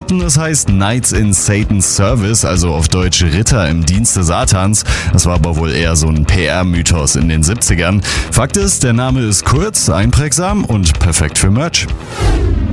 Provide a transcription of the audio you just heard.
behaupten, es heißt Knights in Satan's Service, also auf Deutsch Ritter im Dienste Satans. Das war aber wohl eher so ein PR-Mythos in den 70ern. Fakt ist, der Name ist kurz, einprägsam und perfekt für Merch.